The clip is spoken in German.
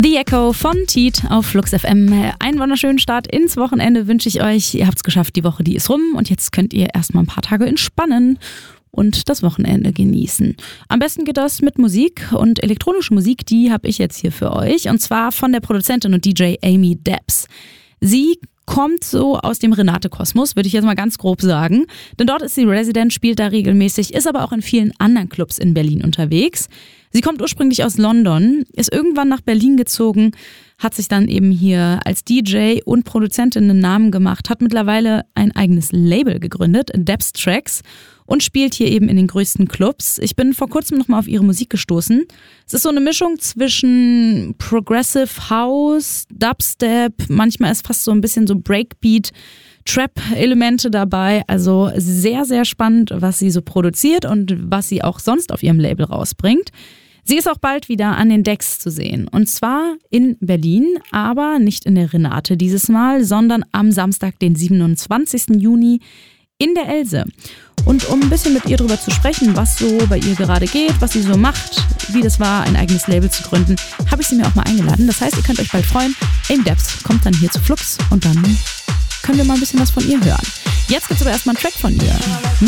The Echo von Teet auf Flux FM. Einen wunderschönen Start ins Wochenende wünsche ich euch. Ihr habt es geschafft, die Woche, die ist rum und jetzt könnt ihr erstmal ein paar Tage entspannen und das Wochenende genießen. Am besten geht das mit Musik und elektronische Musik, die habe ich jetzt hier für euch und zwar von der Produzentin und DJ Amy Debs. Sie kommt so aus dem Renate-Kosmos, würde ich jetzt mal ganz grob sagen. Denn dort ist sie Resident, spielt da regelmäßig, ist aber auch in vielen anderen Clubs in Berlin unterwegs. Sie kommt ursprünglich aus London, ist irgendwann nach Berlin gezogen, hat sich dann eben hier als DJ und Produzentin einen Namen gemacht, hat mittlerweile ein eigenes Label gegründet, Debs Tracks, und spielt hier eben in den größten Clubs. Ich bin vor kurzem nochmal auf ihre Musik gestoßen. Es ist so eine Mischung zwischen Progressive House, Dubstep, manchmal ist fast so ein bisschen so Breakbeat, Trap-Elemente dabei. Also sehr, sehr spannend, was sie so produziert und was sie auch sonst auf ihrem Label rausbringt. Sie ist auch bald wieder an den Decks zu sehen. Und zwar in Berlin, aber nicht in der Renate dieses Mal, sondern am Samstag, den 27. Juni in der Else. Und um ein bisschen mit ihr drüber zu sprechen, was so bei ihr gerade geht, was sie so macht, wie das war, ein eigenes Label zu gründen, habe ich sie mir auch mal eingeladen. Das heißt, ihr könnt euch bald freuen. Amy Debs kommt dann hier zu Flux und dann können wir mal ein bisschen was von ihr hören. Jetzt gibt es aber erstmal einen Track von ihr.